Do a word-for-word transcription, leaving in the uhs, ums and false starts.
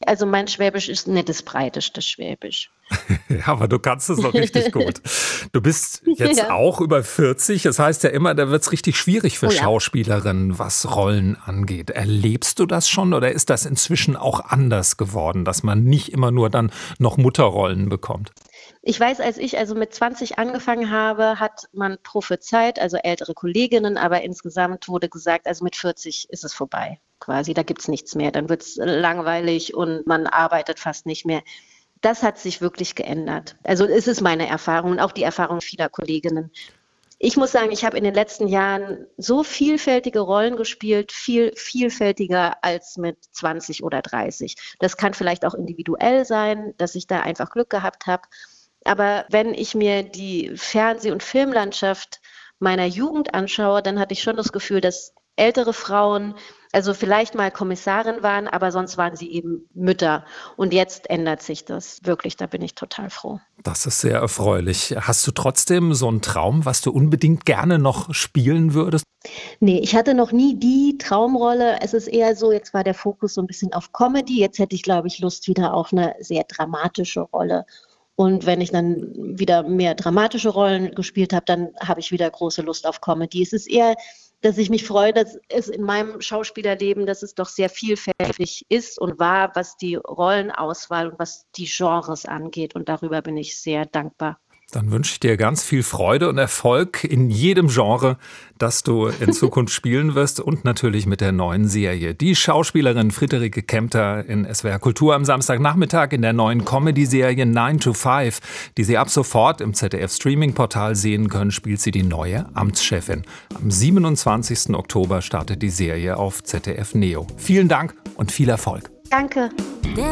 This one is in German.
Also mein Schwäbisch ist nicht das breiteste Schwäbisch. Ja, aber du kannst es noch richtig gut. Du bist jetzt Ja. auch über vierzig. Das heißt ja immer, da wird es richtig schwierig für Oh ja. Schauspielerinnen, was Rollen angeht. Erlebst du das schon oder ist das inzwischen auch anders geworden, dass man nicht immer nur dann noch Mutterrollen bekommt? Ich weiß, als ich also mit zwanzig angefangen habe, hat man prophezeit, also ältere Kolleginnen, aber insgesamt wurde gesagt, also mit vierzig ist es vorbei quasi, da gibt's nichts mehr, dann wird's langweilig und man arbeitet fast nicht mehr. Das hat sich wirklich geändert. Also es ist meine Erfahrung und auch die Erfahrung vieler Kolleginnen. Ich muss sagen, ich habe in den letzten Jahren so vielfältige Rollen gespielt, viel vielfältiger als mit zwanzig oder dreißig. Das kann vielleicht auch individuell sein, dass ich da einfach Glück gehabt habe. Aber wenn ich mir die Fernseh- und Filmlandschaft meiner Jugend anschaue, dann hatte ich schon das Gefühl, dass ältere Frauen, also vielleicht mal Kommissarin waren, aber sonst waren sie eben Mütter. Und jetzt ändert sich das wirklich, da bin ich total froh. Das ist sehr erfreulich. Hast du trotzdem so einen Traum, was du unbedingt gerne noch spielen würdest? Nee, ich hatte noch nie die Traumrolle. Es ist eher so, jetzt war der Fokus so ein bisschen auf Comedy. Jetzt hätte ich, glaube ich, Lust wieder auf eine sehr dramatische Rolle. Und wenn ich dann wieder mehr dramatische Rollen gespielt habe, dann habe ich wieder große Lust auf Comedy. Es ist eher, dass ich mich freue, dass es in meinem Schauspielerleben, dass es doch sehr vielfältig ist und war, was die Rollenauswahl und was die Genres angeht. Und darüber bin ich sehr dankbar. Dann wünsche ich dir ganz viel Freude und Erfolg in jedem Genre, das du in Zukunft spielen wirst und natürlich mit der neuen Serie. Die Schauspielerin Friederike Kempter in S W R Kultur am Samstagnachmittag in der neuen Comedy-Serie nine to five, die Sie ab sofort im Z D F-Streaming-Portal sehen können, spielt sie die neue Amtschefin. Am siebenundzwanzigsten Oktober startet die Serie auf Z D F Neo. Vielen Dank und viel Erfolg. Danke.